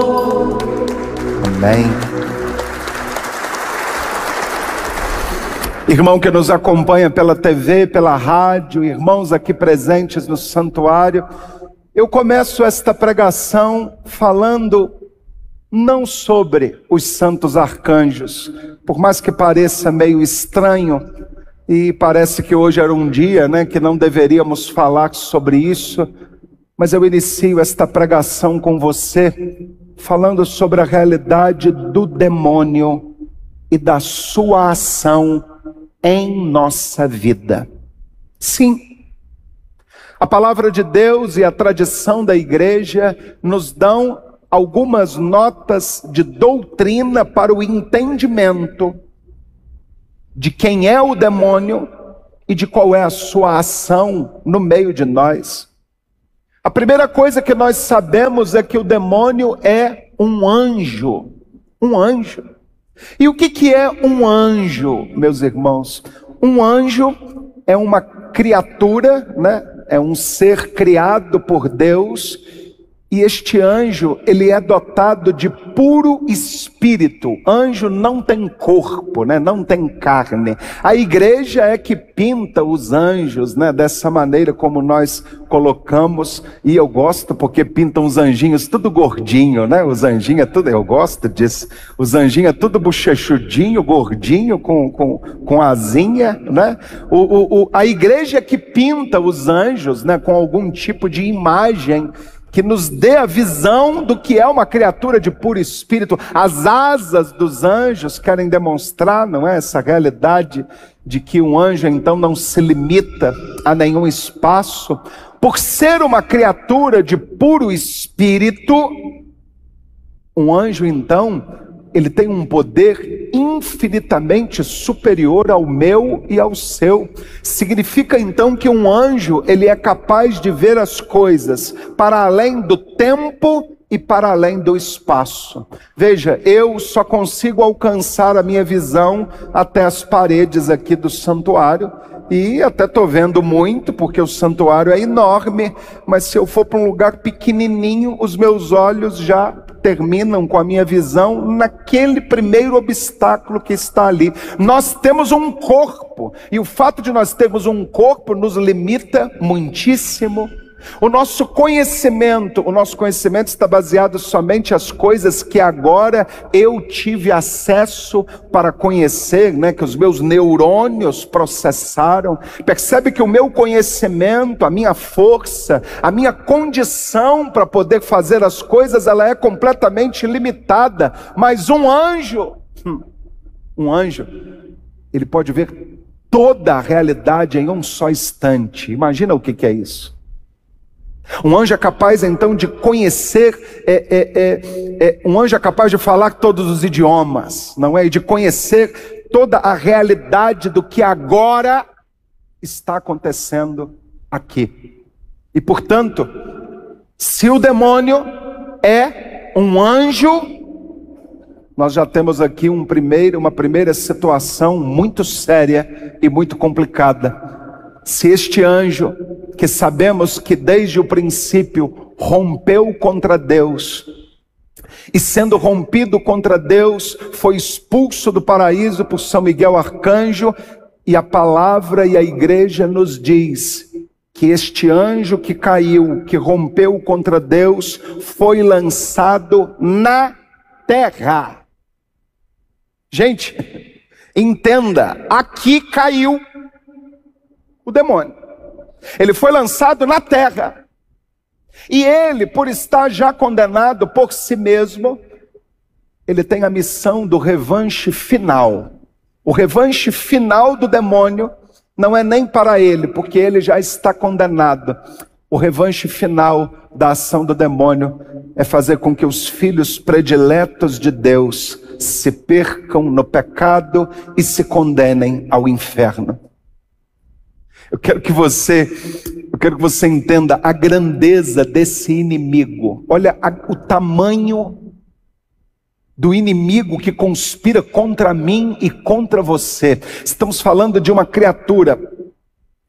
Amém. Irmão que nos acompanha pela TV, pela rádio, irmãos aqui presentes no santuário, eu começo esta pregação falando não sobre os santos arcanjos, por mais que pareça meio estranho, e parece que hoje era um dia, que não deveríamos falar sobre isso, mas eu inicio esta pregação com você, falando sobre a realidade do demônio e da sua ação em nossa vida. Sim, a palavra de Deus e a tradição da igreja nos dão algumas notas de doutrina para o entendimento de quem é o demônio e de qual é a sua ação no meio de nós. A primeira coisa que nós sabemos é que o demônio é um anjo. Um anjo. E o que é um anjo, meus irmãos? Um anjo é uma criatura, É um ser criado por Deus. E este anjo, ele é dotado de puro espírito. Anjo não tem corpo, não tem carne. A igreja é que pinta os anjos, dessa maneira como nós colocamos. E eu gosto porque pintam os anjinhos tudo gordinho, Os anjinhos é tudo, eu gosto disso. Os anjinhos é tudo bochechudinho, gordinho, com asinha, A igreja é que pinta os anjos, com algum tipo de imagem que nos dê a visão do que é uma criatura de puro espírito. As asas dos anjos querem demonstrar, essa realidade de que um anjo então não se limita a nenhum espaço. Por ser uma criatura de puro espírito, um anjo então, ele tem um poder infinitamente superior ao meu e ao seu. Significa então que um anjo, ele é capaz de ver as coisas para além do tempo e para além do espaço. Veja, eu só consigo alcançar a minha visão até as paredes aqui do santuário. E até estou vendo muito, porque o santuário é enorme, mas se eu for para um lugar pequenininho, os meus olhos já terminam com a minha visão naquele primeiro obstáculo que está ali. Nós temos um corpo, e o fato de nós termos um corpo nos limita muitíssimo. O nosso conhecimento está baseado somente nas coisas que agora eu tive acesso para conhecer, que os meus neurônios processaram. Percebe que o meu conhecimento, a minha força, a minha condição para poder fazer as coisas, ela é completamente limitada. Mas um anjo, ele pode ver toda a realidade em um só instante. Imagina o que é isso. Um anjo é capaz então de conhecer, um anjo é capaz de falar todos os idiomas, e de conhecer toda a realidade do que agora está acontecendo aqui. E portanto, se o demônio é um anjo, nós já temos aqui uma primeira situação muito séria e muito complicada. Se este anjo, que sabemos que desde o princípio rompeu contra Deus, e sendo rompido contra Deus, foi expulso do paraíso por São Miguel Arcanjo, e a palavra e a igreja nos diz que este anjo que caiu, que rompeu contra Deus, foi lançado na terra. Gente, entenda, aqui caiu o demônio. Ele foi lançado na terra. E ele, por estar já condenado por si mesmo, ele tem a missão do revanche final. O revanche final do demônio não é nem para ele, porque ele já está condenado. O revanche final da ação do demônio é fazer com que os filhos prediletos de Deus se percam no pecado e se condenem ao inferno. Eu quero que você entenda a grandeza desse inimigo. Olha o tamanho do inimigo que conspira contra mim e contra você. Estamos falando de uma criatura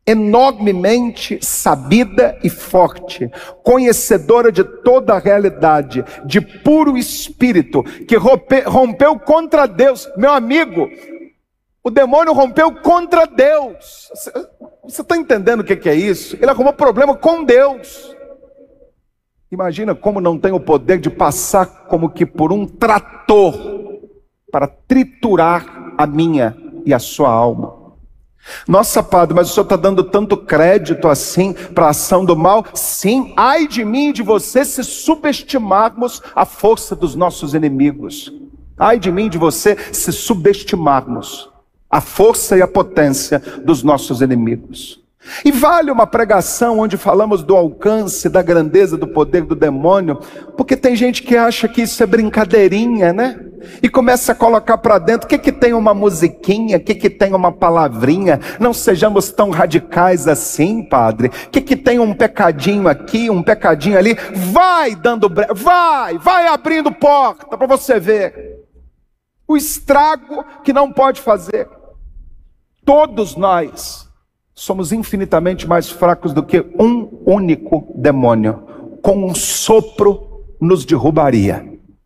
enormemente sabida e forte, conhecedora de toda a realidade, de puro espírito, que rompeu contra Deus. Meu amigo, o demônio rompeu contra Deus. Você está entendendo o que é isso? Ele arrumou problema com Deus. Imagina como não tem o poder de passar como que por um trator para triturar a minha e a sua alma. Nossa, padre, mas o senhor está dando tanto crédito assim para a ação do mal? Sim, ai de mim e de você se subestimarmos a força dos nossos inimigos. Ai de mim e de você se subestimarmos a força e a potência dos nossos inimigos. E vale uma pregação onde falamos do alcance, da grandeza, do poder do demônio, porque tem gente que acha que isso é brincadeirinha, né? E começa a colocar para dentro, o que tem uma musiquinha, o que tem uma palavrinha? Não sejamos tão radicais assim, padre. O que tem um pecadinho aqui, um pecadinho ali? Vai dando vai abrindo porta para você ver o estrago que não pode fazer. Todos nós somos infinitamente mais fracos do que um único demônio. Com um sopro nos derrubaria.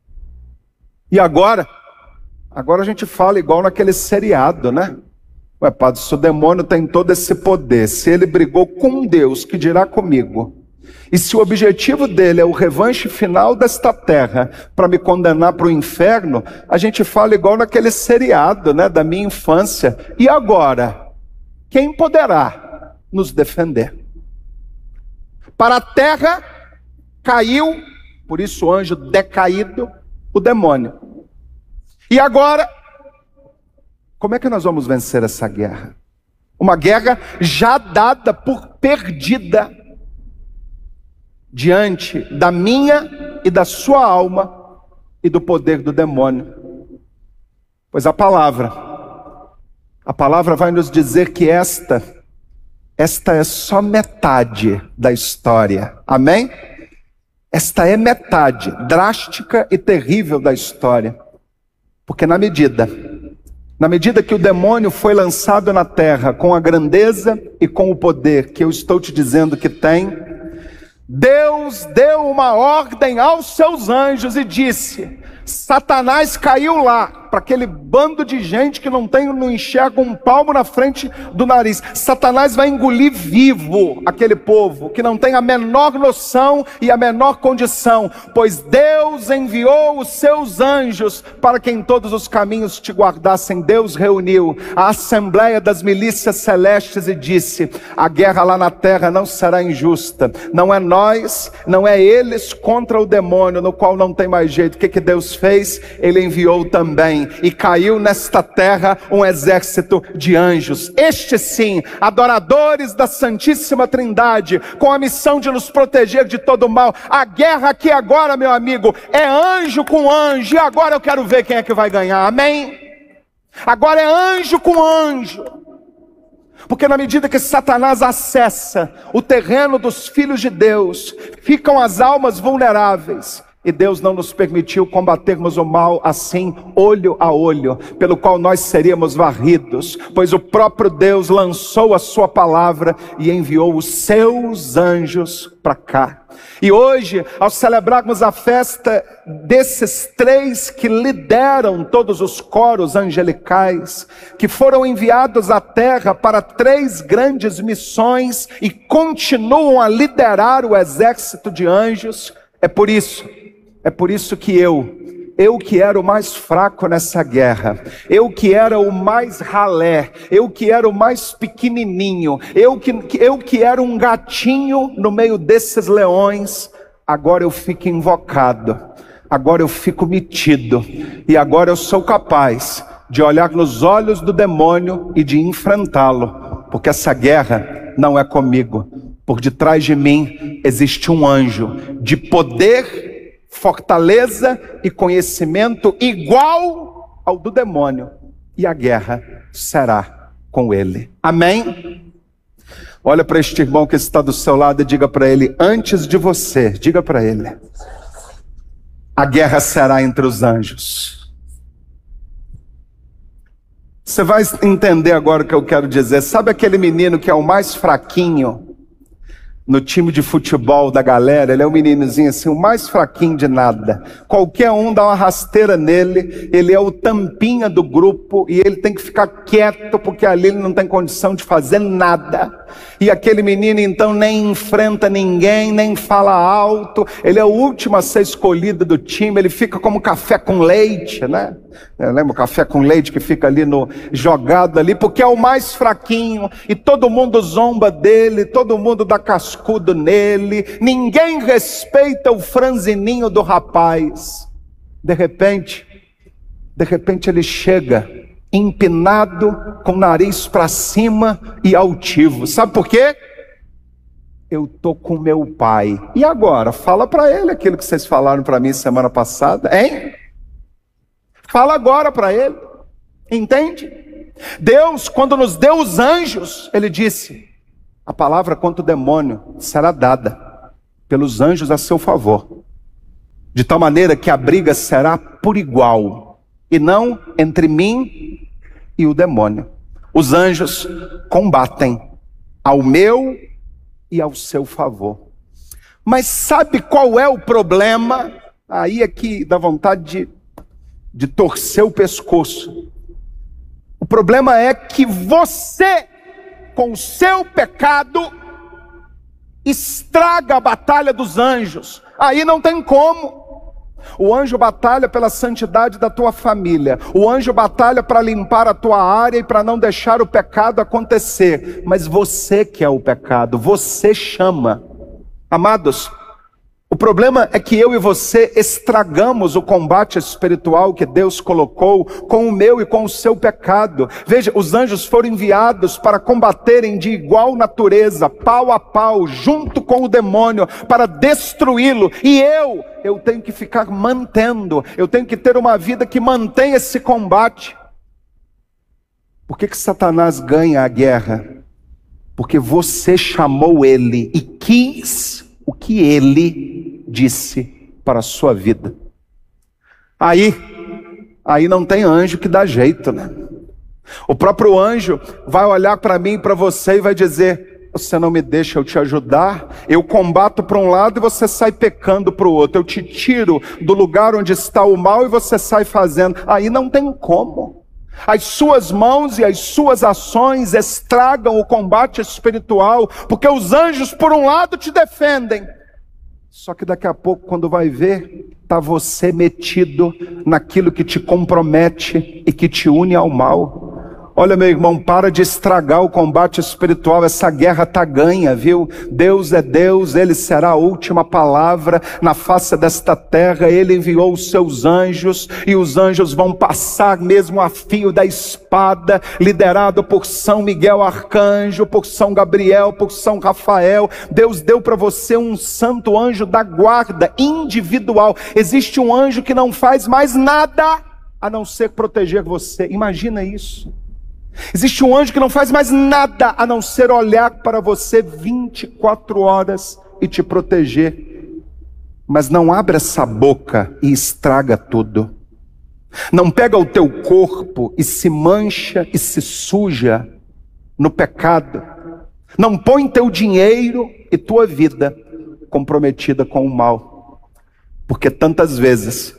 E agora a gente fala igual naquele seriado, né? Ué, padre, se o demônio tem todo esse poder, se ele brigou com Deus, que dirá comigo? E se o objetivo dele é o revanche final desta terra, para me condenar para o inferno, a gente fala igual naquele seriado, né, da minha infância. E agora, quem poderá nos defender? Para a terra caiu, por isso o anjo decaído, o demônio. E agora, como é que nós vamos vencer essa guerra? Uma guerra já dada por perdida, diante da minha e da sua alma e do poder do demônio. Pois a palavra vai nos dizer que esta é só metade da história. Amém? Esta é metade drástica e terrível da história. Porque na medida que o demônio foi lançado na terra com a grandeza e com o poder que eu estou te dizendo que tem, Deus deu uma ordem aos seus anjos e disse: Satanás caiu lá, para aquele bando de gente que não enxerga um palmo na frente do nariz. Satanás vai engolir vivo aquele povo que não tem a menor noção e a menor condição, pois Deus enviou os seus anjos para que em todos os caminhos te guardassem. Deus reuniu a assembleia das milícias celestes e disse: a guerra lá na terra não será injusta, não é nós, não é eles contra o demônio, no qual não tem mais jeito. O que Deus fez? Ele enviou também, e caiu nesta terra um exército de anjos, estes sim, adoradores da Santíssima Trindade, com a missão de nos proteger de todo mal. A guerra aqui agora, meu amigo, é anjo com anjo, e agora eu quero ver quem é que vai ganhar, amém? Agora é anjo com anjo, porque na medida que Satanás acessa o terreno dos filhos de Deus, ficam as almas vulneráveis. E Deus não nos permitiu combatermos o mal assim, olho a olho, pelo qual nós seríamos varridos, pois o próprio Deus lançou a sua palavra e enviou os seus anjos para cá. E hoje, ao celebrarmos a festa desses três que lideram todos os coros angelicais, que foram enviados à terra para três grandes missões e continuam a liderar o exército de anjos, é por isso que eu que era o mais fraco nessa guerra, eu que era o mais ralé, eu que era o mais pequenininho, eu que era um gatinho no meio desses leões, agora eu fico invocado, agora eu fico metido, e agora eu sou capaz de olhar nos olhos do demônio e de enfrentá-lo, porque essa guerra não é comigo. Por detrás de mim existe um anjo de poder, fortaleza e conhecimento igual ao do demônio, e a guerra será com ele. Amém? Olha para este irmão que está do seu lado e diga para ele: antes de você, diga para ele, a guerra será entre os anjos. Você vai entender agora o que eu quero dizer. Sabe aquele menino que é o mais fraquinho no time de futebol da galera? Ele é um meninozinho assim, o mais fraquinho de nada. Qualquer um dá uma rasteira nele, ele é o tampinha do grupo e ele tem que ficar quieto porque ali ele não tem condição de fazer nada. E aquele menino então nem enfrenta ninguém, nem fala alto, ele é o último a ser escolhido do time, ele fica como café com leite, né? Lembra o café com leite que fica ali jogado ali, porque é o mais fraquinho, e todo mundo zomba dele, todo mundo dá cascudo nele, ninguém respeita o franzininho do rapaz. De repente ele chega empinado, com o nariz para cima e altivo. Sabe por quê? Eu tô com meu pai. E agora? Fala para ele aquilo que vocês falaram para mim semana passada, hein? Fala agora para ele. Entende? Deus, quando nos deu os anjos, ele disse: a palavra contra o demônio será dada pelos anjos a seu favor, de tal maneira que a briga será por igual, e não entre mim e o demônio. Os anjos combatem ao meu e ao seu favor. Mas sabe qual é o problema? Aí é que dá vontade de torcer o pescoço. O problema é que você, com o seu pecado, estraga a batalha dos anjos. Aí não tem como. O anjo batalha pela santidade da tua família. O anjo batalha para limpar a tua área e para não deixar o pecado acontecer. Mas você que é o pecado, você chama. Amados, o problema é que eu e você estragamos o combate espiritual que Deus colocou com o meu e com o seu pecado. Veja, os anjos foram enviados para combaterem de igual natureza, pau a pau, junto com o demônio, para destruí-lo. E eu tenho que ficar mantendo, eu tenho que ter uma vida que mantém esse combate. Por que Satanás ganha a guerra? Porque você chamou ele e quis o que ele disse para a sua vida. Aí não tem anjo que dá jeito, né? O próprio anjo vai olhar para mim e para você e vai dizer: você não me deixa eu te ajudar, eu combato para um lado e você sai pecando para o outro, eu te tiro do lugar onde está o mal e você sai fazendo. Aí não tem como. As suas mãos e as suas ações estragam o combate espiritual, porque os anjos por um lado te defendem, só que daqui a pouco, quando vai ver, está você metido naquilo que te compromete e que te une ao mal. Olha, meu irmão, para de estragar o combate espiritual, essa guerra está ganha, viu? Deus é Deus, Ele será a última palavra na face desta terra. Ele enviou os seus anjos, e os anjos vão passar mesmo a fio da espada, liderado por São Miguel Arcanjo, por São Gabriel, por São Rafael. Deus deu para você um santo anjo da guarda individual. Existe um anjo que não faz mais nada a não ser proteger você. Imagina isso. Existe um anjo que não faz mais nada a não ser olhar para você 24 horas e te proteger. Mas não abre essa boca e estraga tudo. Não pega o teu corpo e se mancha e se suja no pecado. Não põe teu dinheiro e tua vida comprometida com o mal. Porque tantas vezes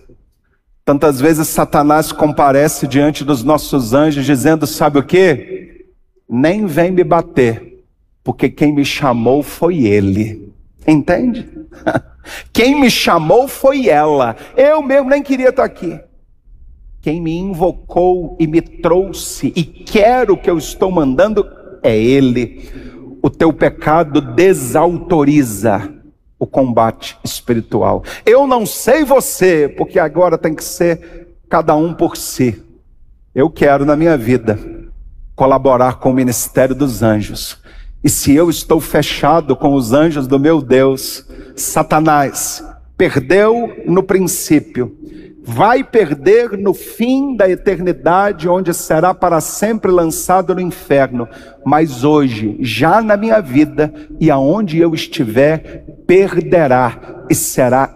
Satanás comparece diante dos nossos anjos dizendo: sabe o quê? Nem vem me bater, porque quem me chamou foi ele. Entende? Quem me chamou foi ela. Eu mesmo nem queria estar aqui. Quem me invocou e me trouxe e quer o que eu estou mandando é ele. O teu pecado desautoriza o combate espiritual. Eu não sei você, porque agora tem que ser cada um por si. Eu quero na minha vida colaborar com o ministério dos anjos. E se eu estou fechado com os anjos do meu Deus, Satanás perdeu no princípio, vai perder no fim da eternidade, onde será para sempre lançado no inferno. Mas hoje, já na minha vida e aonde eu estiver, perderá e será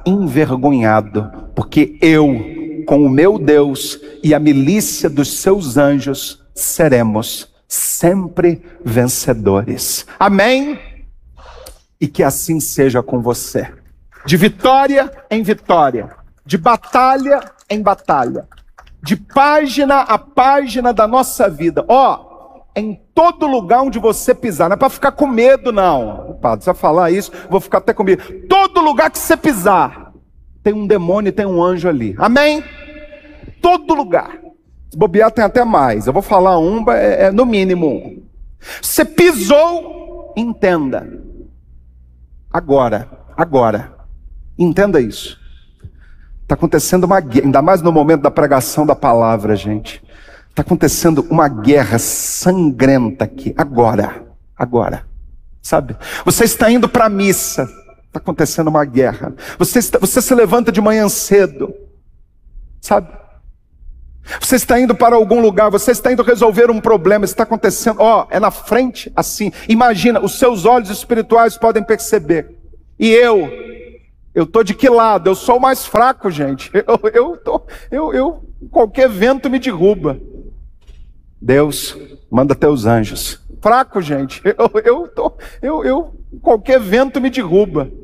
envergonhado, porque eu, com o meu Deus e a milícia dos seus anjos, seremos sempre vencedores. Amém? E que assim seja com você. De vitória em vitória, de batalha em batalha, de página a página da nossa vida. Em todo lugar onde você pisar, não é para ficar com medo, não. Padre, se eu falar isso, vou ficar até com medo. Todo lugar que você pisar, tem um demônio e tem um anjo ali. Amém? Todo lugar. Se bobear tem até mais. Eu vou falar no mínimo um. Você pisou, entenda. Agora, entenda isso. Está acontecendo uma guerra, ainda mais no momento da pregação da palavra, gente. Está acontecendo uma guerra sangrenta aqui, agora, sabe? Você está indo para a missa, está acontecendo uma guerra. Você se levanta de manhã cedo, sabe? Você está indo para algum lugar, você está indo resolver um problema, está acontecendo, é na frente assim. Imagina, os seus olhos espirituais podem perceber. E eu tô de que lado? Eu sou o mais fraco, gente. Qualquer vento me derruba. Deus manda teus anjos. Fraco, gente. Qualquer vento me derruba.